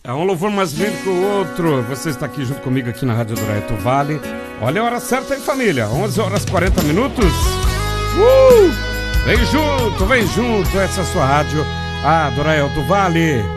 É um louvor mais lindo que o outro. Você está aqui junto comigo aqui na Rádio Doraeto Vale. Olha a hora certa aí, família. 11 horas 40 minutos. Vem junto, essa é a sua rádio, a Doraeto Vale.